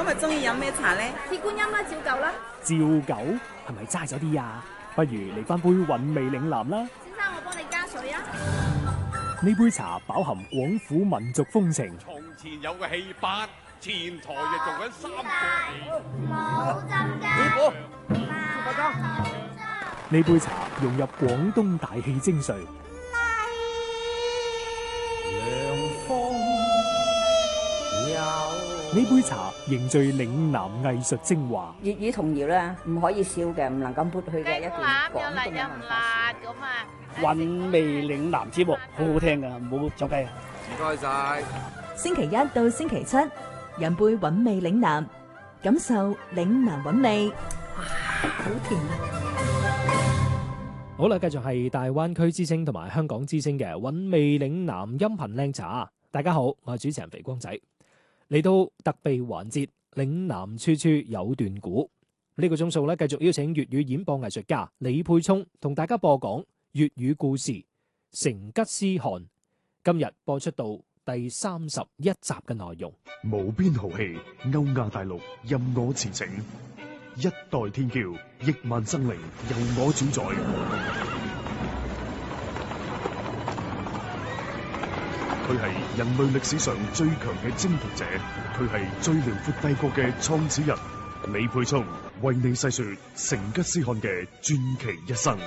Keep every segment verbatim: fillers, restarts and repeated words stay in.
今日中意飲咩茶咧？ 鐵觀音啦，照舊啦。 照舊係咪齋咗啲啊？不如嚟翻杯韻味嶺南啦。 先生，我幫你加水啊。 呢杯茶飽含廣府民族風情。 從前有個戲班，前台就做緊三個。 冇針㗎。 師傅， 八張。 呢杯茶融入廣東大氣精髓。呢杯茶凝聚嶺南藝術精華。 粵語童謠咧，唔可以少嘅，唔能夠抹去嘅一段廣東嘅文化。 韻味嶺南節目好好聽噶，唔好走雞啊！ 唔該晒。 星期一到星期七，飲杯韻味嶺南，感受嶺南韻味。哇，好甜啊！ 好啦，繼續係大灣區之聲同埋香港之聲嘅韻味嶺南音頻靚茶。大家好，我係主持人肥光仔。嚟到特備環節，嶺南處處有段古。呢、這個鐘數咧，繼續邀請粵語演播藝術家李沛聰同大家播講粵語故事《成吉思汗》。今日播出到第三十一集嘅內容。 無邊豪氣，歐亞大陸任我馳騁，一代天驕，億萬生靈由我主宰。佢係人類歷史上最強嘅征服者，佢係最遼闊帝國嘅創始人。李沛聰為你細說成吉思汗嘅傳奇一生。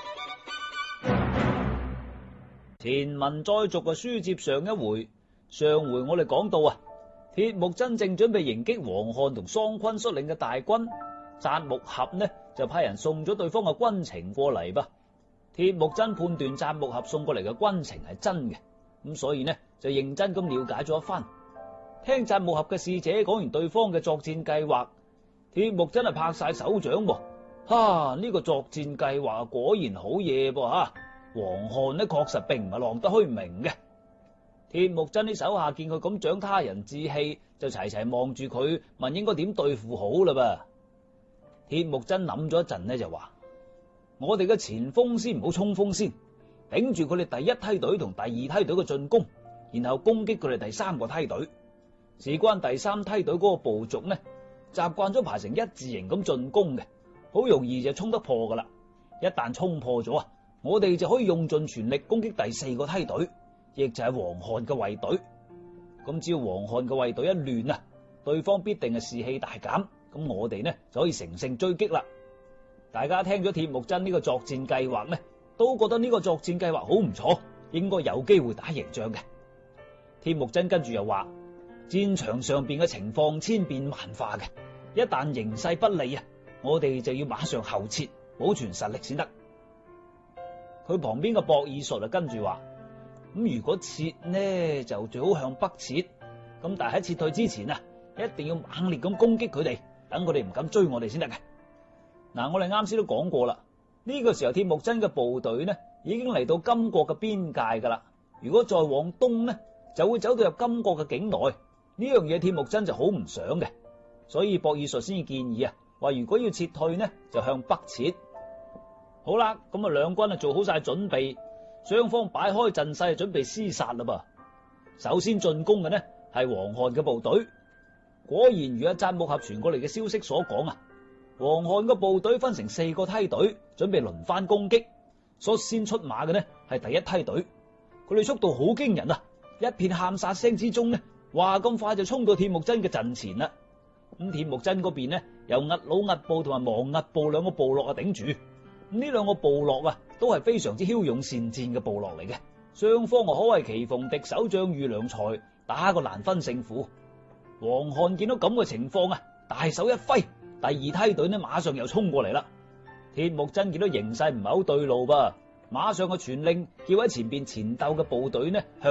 前文再續嘅書接上一回，上回我哋講到啊，鐵木真正準備迎擊王翰同桑昆率領嘅大軍，札木合呢就派人送咗對方嘅軍情過嚟噃。鐵木真判斷札木合送過嚟嘅軍情係真嘅。咁所以呢就認真咁了解咗一番，聽札木合嘅使者講完對方嘅作戰計劃，鐵木真係拍晒手掌喎。哈！呢個作戰計劃果然好嘢噃吓，王翰呢確實並唔係浪得虛名嘅。鐵木真啲手下見佢咁長他人志氣，就齊齊望住佢問應該點對付好啦噃。鐵木真諗咗一陣呢就話：我哋嘅前鋒先唔好衝鋒先。頂住佢哋第一梯隊同第二梯隊嘅進攻，然後攻擊佢哋第三個梯隊。事關第三梯隊嗰個部族呢，習慣咗排成一字形咁進攻嘅，好容易就衝得破噶啦。一旦衝破咗啊，我哋就可以用盡全力攻擊第四個梯隊，亦就係王翰嘅衛隊。咁只要王翰嘅衛隊一亂啊，對方必定係士氣大減，咁我哋呢就可以乘勝追擊啦。大家聽咗鐵木真呢個作戰計劃呢，都覺得呢個作戰計劃好唔錯，應該有機會打贏仗嘅。鐵木真跟住又話，戰場上邊嘅情況千變萬化嘅，一旦形勢不利啊，我哋就要馬上後撤，保存實力先得。佢旁邊嘅博爾術啊跟住話，咁如果撤呢就最好向北撤，咁但係喺撤退之前啊，一定要猛烈咁攻擊佢哋，等佢哋唔敢追我哋先得嘅。嗱，我哋啱先都講過啦。呢個時候鐵木真嘅部隊呢已經嚟到金國嘅邊界噶啦，如果再往東呢就會走到入金國嘅境內，呢樣嘢鐵木真就好唔想嘅，所以博爾術先至建議啊，話如果要撤退呢就向北撤。好啦，咁啊兩軍啊做好晒準備，雙方擺開陣勢準備廝殺啦噃。首先進攻嘅呢係王翰嘅部隊，果然如阿札木合傳過嚟嘅消息所講啊，王翰嘅部隊分成四個梯隊，準備輪番攻擊。率先出馬嘅呢係第一梯隊，佢哋速度好驚人啊！一片喊殺聲之中呢，話咁快就衝到鐵木真嘅陣前啦。咁鐵木真嗰邊呢，由兀魯兀部同埋亡兀部兩個部落啊頂住。咁呢兩個部落啊，都係非常之驍勇善戰嘅部落嚟嘅。雙方啊可謂棋逢敵手，將遇良才，打個難分勝負。王翰見到咁嘅情況啊，大手一揮。第二梯隊呢，馬上又衝過嚟啦。鐵木真見到形勢唔係好對路噃，馬上個傳令叫喺前邊前鬥嘅部隊呢向